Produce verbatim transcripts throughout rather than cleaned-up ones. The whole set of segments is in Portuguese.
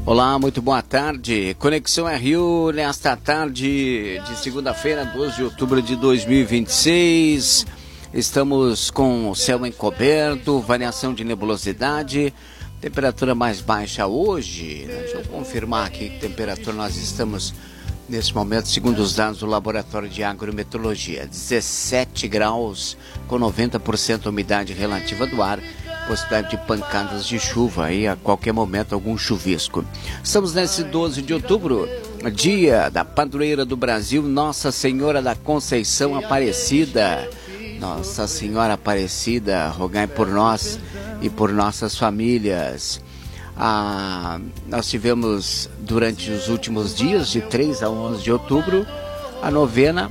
Olá, muito boa tarde. Conexão R U nesta tarde de segunda-feira, doze de outubro de dois mil e vinte e seis. Estamos com o céu encoberto, variação de nebulosidade, temperatura mais baixa hoje. Né? Deixa eu confirmar aqui que temperatura nós estamos nesse momento, segundo os dados do Laboratório de Agrometeorologia. dezessete graus com noventa por cento umidade relativa do ar. Possibilidade de pancadas de chuva aí a qualquer momento, algum chuvisco. Estamos nesse doze de outubro, dia da padroeira do Brasil, Nossa Senhora da Conceição Aparecida. Nossa Senhora Aparecida, rogai por nós e por nossas famílias. Ah, nós tivemos durante os últimos dias, de três a onze de outubro, a novena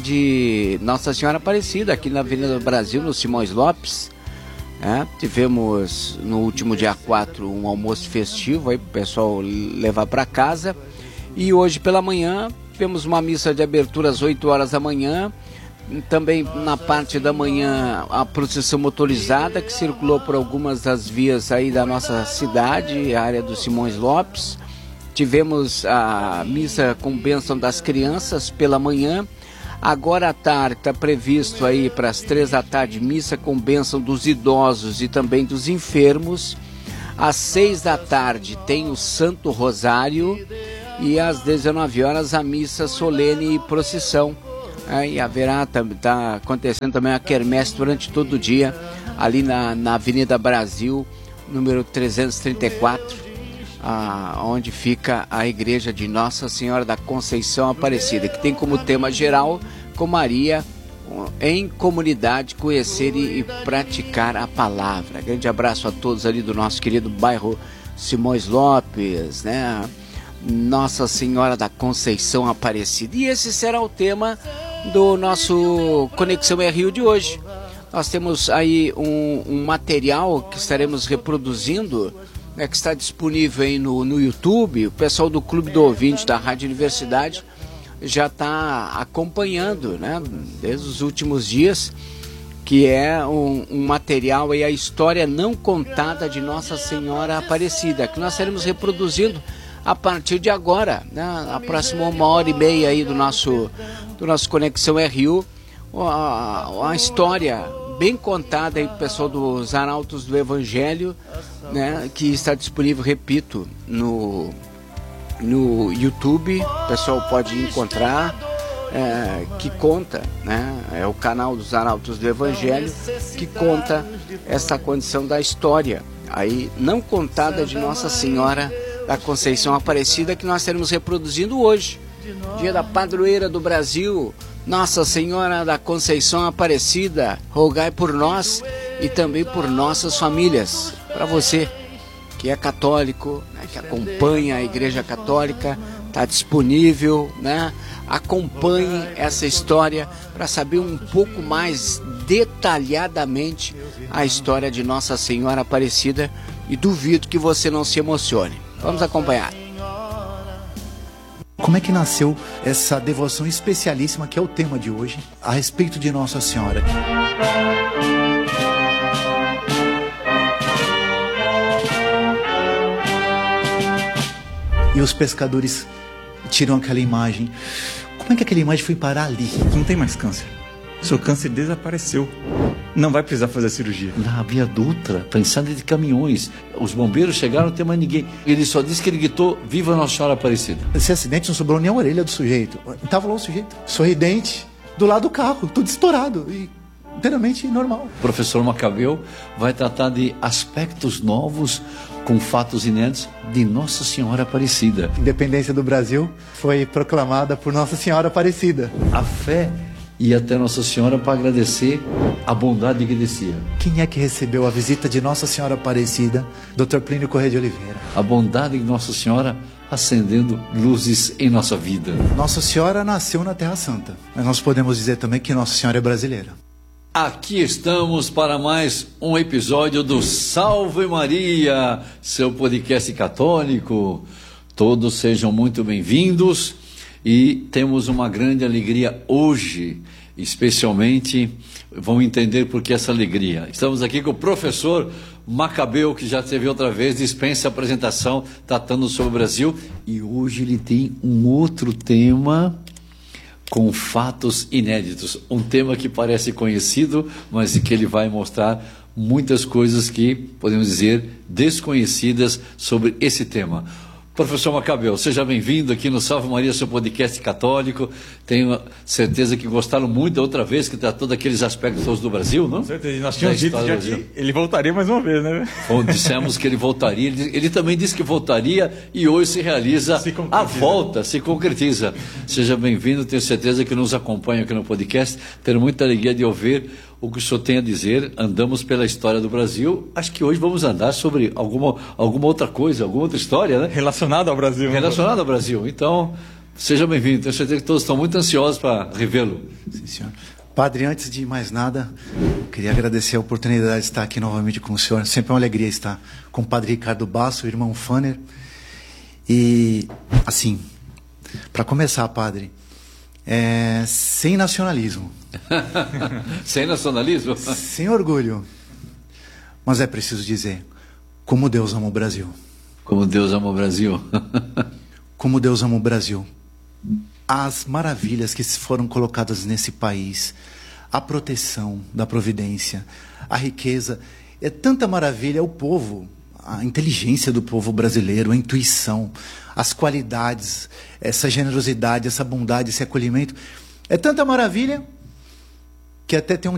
de Nossa Senhora Aparecida, aqui na Avenida do Brasil, no Simões Lopes. É, tivemos no último dia quatro um almoço festivo aí para o pessoal levar para casa, e hoje pela manhã tivemos uma missa de abertura às oito horas da manhã. Também na parte da manhã a procissão motorizada que circulou por algumas das vias aí da nossa cidade, a área do Simões Lopes. Tivemos a missa com bênção das crianças pela manhã. Agora à tarde está previsto aí para as três da tarde missa com bênção dos idosos e também dos enfermos. Às seis da tarde tem o Santo Rosário e às dezenove horas a missa solene e procissão. É, e haverá, está acontecendo também a quermesse durante todo o dia ali na, na Avenida Brasil, número trezentos e trinta e quatro. Ah, onde fica a igreja de Nossa Senhora da Conceição Aparecida, que tem como tema geral, com Maria em comunidade, conhecer e, e praticar a palavra. Grande abraço a todos ali do nosso querido bairro Simões Lopes, né? Nossa Senhora da Conceição Aparecida. E esse será o tema do nosso Conexão R U de hoje. Nós temos aí um, um material que estaremos reproduzindo, né, que está disponível aí no, no YouTube. O pessoal do Clube do Ouvinte da Rádio Universidade já está acompanhando, né, desde os últimos dias, que é um, um material aí, a história não contada de Nossa Senhora Aparecida, que nós estaremos reproduzindo a partir de agora, né, a próxima uma hora e meia aí do nosso, do nosso Conexão R U, a, a história bem contada aí pro pessoal dos Arautos do Evangelho, né, que está disponível, repito, no, no YouTube. O pessoal pode encontrar, é, que conta, né, é o canal dos Arautos do Evangelho, que conta essa condição da história aí não contada de Nossa Senhora da Conceição Aparecida, que nós estaremos reproduzindo hoje, dia da padroeira do Brasil, Nossa Senhora da Conceição Aparecida, rogai por nós e também por nossas famílias. Para você que é católico, né, que acompanha a Igreja Católica, está disponível, né? Acompanhe essa história para saber um pouco mais detalhadamente a história de Nossa Senhora Aparecida, e duvido que você não se emocione. Vamos acompanhar. Como é que nasceu essa devoção especialíssima, que é o tema de hoje, a respeito de Nossa Senhora? E os pescadores tiram aquela imagem. Como é que aquela imagem foi parar ali? Não tem mais câncer. Seu câncer desapareceu. Não vai precisar fazer a cirurgia. Na Via Dutra, prensada de caminhões. Os bombeiros chegaram, não tem mais ninguém. Ele só disse que ele gritou: "Viva Nossa Senhora Aparecida". Esse acidente não sobrou nem a orelha do sujeito. Estava lá o sujeito, sorridente, do lado do carro, tudo estourado e inteiramente normal. O professor Macabeu vai tratar de aspectos novos com fatos inéditos de Nossa Senhora Aparecida. A independência do Brasil foi proclamada por Nossa Senhora Aparecida. A fé ia até Nossa Senhora para agradecer a bondade que descia. Quem é que recebeu a visita de Nossa Senhora Aparecida? doutor Plínio Corrêa de Oliveira. A bondade de Nossa Senhora acendendo luzes em nossa vida. Nossa Senhora nasceu na Terra Santa, mas nós podemos dizer também que Nossa Senhora é brasileira. Aqui estamos para mais um episódio do Salve Maria, seu podcast católico. Todos sejam muito bem-vindos e temos uma grande alegria hoje, especialmente, vão entender por que essa alegria. Estamos aqui com o professor Macabeu, que já esteve outra vez, dispensa a apresentação, tratando sobre o Brasil. E hoje ele tem um outro tema com fatos inéditos. Um tema que parece conhecido, mas que ele vai mostrar muitas coisas que, podemos dizer, desconhecidas sobre esse tema. Professor Macabeu, seja bem-vindo aqui no Salve Maria, seu podcast católico. Tenho certeza que gostaram muito da outra vez, que tratou daqueles aspectos todos do Brasil, não? Com certeza. Nós tínhamos dito já que ele voltaria mais uma vez, né? Bom, dissemos que ele voltaria. Ele, ele também disse que voltaria e hoje se realiza se a volta, se concretiza. Seja bem-vindo, tenho certeza que nos acompanha aqui no podcast. Tenho muita alegria de ouvir o que o senhor tem a dizer. Andamos pela história do Brasil. Acho que hoje vamos andar sobre alguma, alguma outra coisa, alguma outra história, né? Relacionada ao Brasil. Relacionada ao Brasil. Então, seja bem-vindo. Tenho certeza que todos estão muito ansiosos para revê-lo. Sim, senhor. Padre, antes de mais nada, queria agradecer a oportunidade de estar aqui novamente com o senhor. Sempre é uma alegria estar com o Padre Ricardo Basso, o irmão Fanner. E, assim, para começar, Padre, é, sem nacionalismo. Sem nacionalismo? Sem orgulho. Mas é preciso dizer, como Deus ama o Brasil. Como Deus ama o Brasil. Como Deus ama o Brasil. As maravilhas que foram colocadas nesse país, a proteção da providência, a riqueza, é tanta maravilha, o povo, a inteligência do povo brasileiro, a intuição, as qualidades, essa generosidade, essa bondade, esse acolhimento, é tanta maravilha que até tem um